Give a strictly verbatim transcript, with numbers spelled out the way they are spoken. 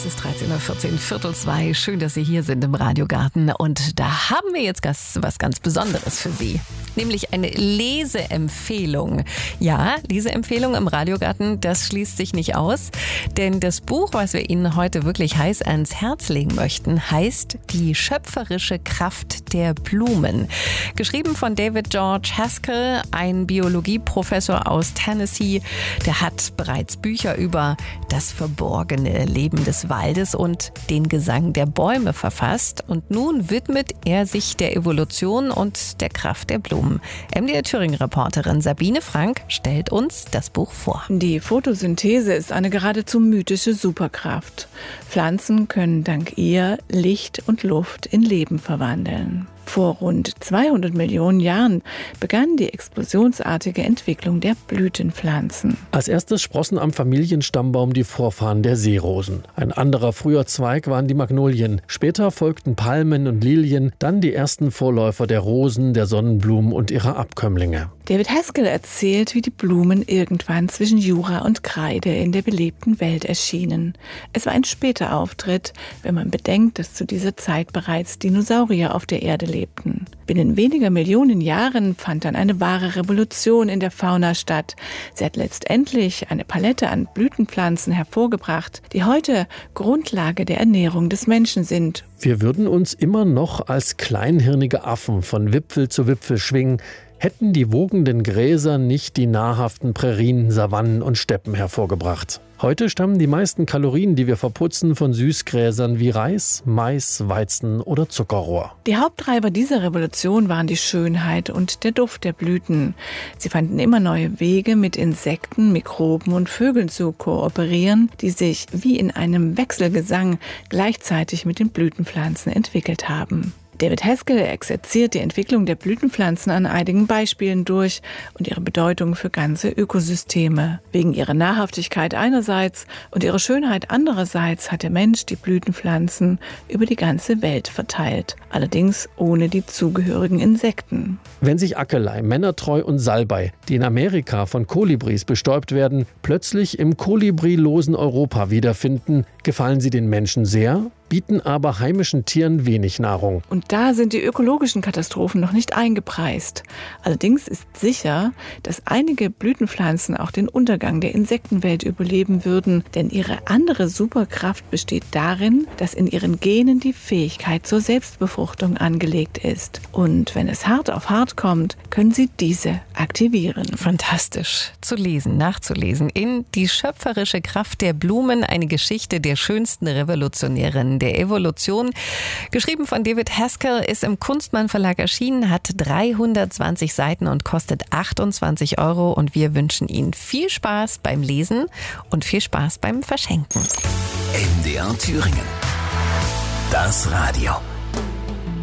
Es ist dreizehn Uhr vierzehn, Viertel zwei. Schön, dass Sie hier sind im Radiogarten. Und da haben wir jetzt was ganz Besonderes für Sie. Nämlich eine Leseempfehlung. Ja, Leseempfehlung im Radiogarten, das schließt sich nicht aus. Denn das Buch, was wir Ihnen heute wirklich heiß ans Herz legen möchten, heißt Die schöpferische Kraft der Blumen. Geschrieben von David George Haskell, ein Biologieprofessor aus Tennessee. Der hat bereits Bücher über das verborgene Leben des Waldes und den Gesang der Bäume verfasst. Und nun widmet er sich der Evolution und der Kraft der Blumen. M D R Thüringen-Reporterin Sabine Frank stellt uns das Buch vor. Die Photosynthese ist eine geradezu mythische Superkraft. Pflanzen können dank ihr Licht und Luft in Leben verwandeln. Vor rund zweihundert Millionen Jahren begann die explosionsartige Entwicklung der Blütenpflanzen. Als erstes sprossen am Familienstammbaum die Vorfahren der Seerosen. Ein anderer früher Zweig waren die Magnolien. Später folgten Palmen und Lilien, dann die ersten Vorläufer der Rosen, der Sonnenblumen und ihrer Abkömmlinge. David Haskell erzählt, wie die Blumen irgendwann zwischen Jura und Kreide in der belebten Welt erschienen. Es war ein später Auftritt, wenn man bedenkt, dass zu dieser Zeit bereits Dinosaurier auf der Erde lebten. Binnen weniger Millionen Jahren fand dann eine wahre Revolution in der Fauna statt. Sie hat letztendlich eine Palette an Blütenpflanzen hervorgebracht, die heute Grundlage der Ernährung des Menschen sind. Wir würden uns immer noch als kleinhirnige Affen von Wipfel zu Wipfel schwingen, hätten die wogenden Gräser nicht die nahrhaften Prärien, Savannen und Steppen hervorgebracht. Heute stammen die meisten Kalorien, die wir verputzen, von Süßgräsern wie Reis, Mais, Weizen oder Zuckerrohr. Die Haupttreiber dieser Revolution waren die Schönheit und der Duft der Blüten. Sie fanden immer neue Wege, mit Insekten, Mikroben und Vögeln zu kooperieren, die sich wie in einem Wechselgesang gleichzeitig mit den Blütenpflanzen entwickelt haben. David Haskell exerziert die Entwicklung der Blütenpflanzen an einigen Beispielen durch und ihre Bedeutung für ganze Ökosysteme. Wegen ihrer Nahrhaftigkeit einerseits und ihrer Schönheit andererseits hat der Mensch die Blütenpflanzen über die ganze Welt verteilt, allerdings ohne die zugehörigen Insekten. Wenn sich Akelei, Männertreu und Salbei, die in Amerika von Kolibris bestäubt werden, plötzlich im kolibrilosen Europa wiederfinden, gefallen sie den Menschen sehr, bieten aber heimischen Tieren wenig Nahrung. Und da sind die ökologischen Katastrophen noch nicht eingepreist. Allerdings ist sicher, dass einige Blütenpflanzen auch den Untergang der Insektenwelt überleben würden, denn ihre andere Superkraft besteht darin, dass in ihren Genen die Fähigkeit zur Selbstbefruchtung angelegt ist. Und wenn es hart auf hart kommt, können sie diese aktivieren. Fantastisch zu lesen, nachzulesen in Die schöpferische Kraft der Blumen, eine Geschichte der schönsten Revolutionärin der Evolution. Geschrieben von David Haskell, ist im Kunstmann Verlag erschienen, hat dreihundertzwanzig Seiten und kostet achtundzwanzig Euro. Und wir wünschen Ihnen viel Spaß beim Lesen und viel Spaß beim Verschenken. M D R Thüringen. Das Radio.